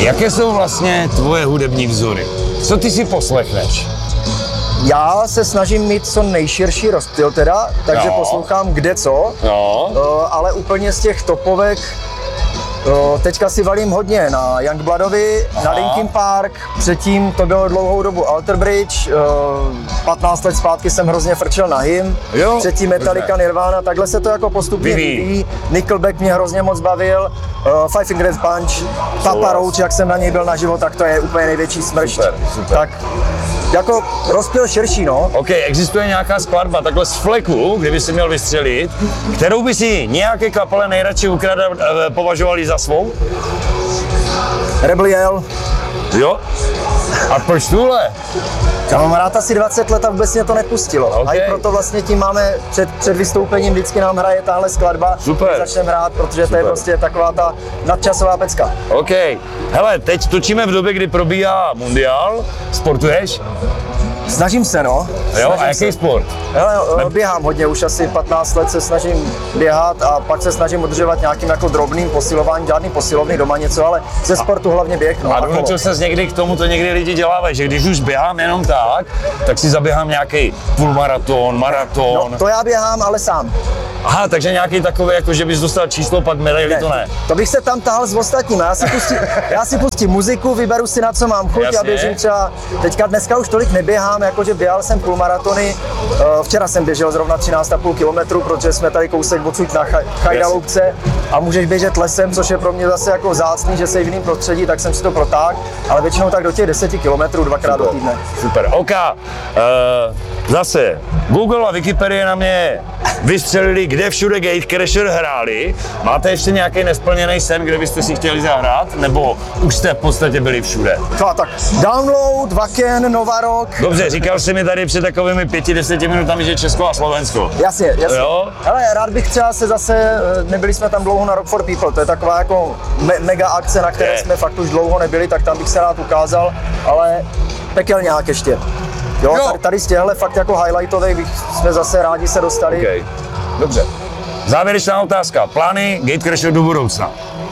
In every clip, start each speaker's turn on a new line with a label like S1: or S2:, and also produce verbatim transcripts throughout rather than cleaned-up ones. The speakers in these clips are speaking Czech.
S1: Jaké jsou vlastně tvoje hudební vzory? Co ty si poslechneš?
S2: Já se snažím mít co nejširší rozptyl teda, takže
S1: Jo.
S2: poslouchám kde co,
S1: No.
S2: uh, ale úplně z těch topovek uh, teďka si valím hodně na Youngbloodovy, na Linkin Park, předtím to bylo dlouhou dobu Alter Bridge, uh, patnáct let zpátky jsem hrozně frčel na hym,
S1: Jo,
S2: předtím Metallica,
S1: dobře.
S2: Nirvana, takhle se to jako postupně
S1: Vyvíjí.
S2: vyvíjí. Nickelback mě hrozně moc bavil, uh, Five Finger Death Punch, Papa Roach, jak jsem na něj byl naživo, tak to je úplně největší smršť.
S1: Super, super.
S2: Tak jako rozptyl širší, no.
S1: OK, existuje nějaká skladba takhle z fleku, kdyby si měl vystřelit, kterou by si nějaké kapele nejradši ukradl, eh, považovali za svou?
S2: Rebel Yell.
S1: Jo? A proč tuhle?
S2: Já mám rád asi dvacet let a vůbec mě to nepustilo.
S1: Okay.
S2: A i proto vlastně tím máme před, před vystoupením vždycky nám hraje tahle skladba.
S1: Super.
S2: Začneme hrát, protože
S1: Super.
S2: to je prostě taková ta nadčasová pecka.
S1: OK. Hele, teď točíme v době, kdy probíhá mundiál. Sportuješ?
S2: Snažím se, no.
S1: Jo?
S2: Snažím
S1: A jaký
S2: se.
S1: sport?
S2: Hele, běhám hodně, už asi patnáct let se snažím běhat a pak se snažím udržovat nějakým jako drobným posilováním, žádný posilovny doma něco, ale ze sportu hlavně běh. No,
S1: A
S2: kolo.
S1: donutil ses někdy k tomu, to někdy lidi dělávají, že když už běhám jenom tak, tak si zaběhám nějaký půlmaraton, maraton.
S2: No, to já běhám, ale sám.
S1: Aha, takže nějaký takový, jako že bys dostal číslo, pak medaili, to ne.
S2: To bych se tam tahal s ostatními. Já si pustím, já si pustím muziku, vyberu si na co mám chuť
S1: Jasně.
S2: a běžím třeba, teďka dneska už tolik neběhám, jakože běhal jsem půlmaratony, uh, včera jsem běžel zrovna třináct a půl kilometru, protože jsme tady kousek odsud na Chaj- Chajdaloupce a můžeš běžet lesem, což je pro mě zase jako vzácný, že se v jiném prostředí, tak jsem si to protáhl, ale většinou tak do těch deseti kilometrů dvakrát do týdne.
S1: Super, OK. Uh, zase, Google a Wikipedie na mě vystřelili, kde všude Gatecrasher hráli. Máte ještě nějaký nesplněný sen, kde byste si chtěli zahrát? Nebo už jste v podstatě byli všude?
S2: No, tak Download, Wacken, Novarok.
S1: Dobře, říkal jsi mi tady před takovými pěti, deseti minutami, že Česko a Slovensko.
S2: Jasně, jasně.
S1: Jo?
S2: Ale rád bych třeba se zase, nebyli jsme tam dlouho na Rock for People, to je taková jako me- mega akce, na které
S1: Je.
S2: jsme fakt už dlouho nebyli, tak tam bych se rád ukázal, ale pekelňák ještě. Jo,
S1: Jo.
S2: Tady, tady z těchhle fakt jako highlightových bych jsme zase rádi se dostali.
S1: OK, dobře. Závěrečná otázka. Plány Gatecrasher do budoucna?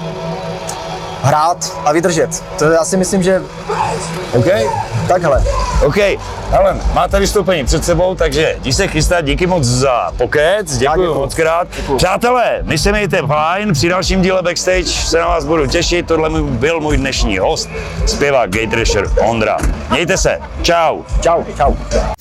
S2: Hrát a vydržet. To já si myslím, že
S1: OK?
S2: takhle.
S1: OK, Helen, máte vystoupení před sebou, takže jdi se chystat, díky moc za pokec, děkuji
S2: děkuju.
S1: moc krát.
S2: Děkuju.
S1: Přátelé, my se mějte fajn, při dalším díle Backstage se na vás budu těšit, tohle byl můj dnešní host, zpěvák Gatecrasher Ondra. Mějte se, čau.
S2: Čau, čau.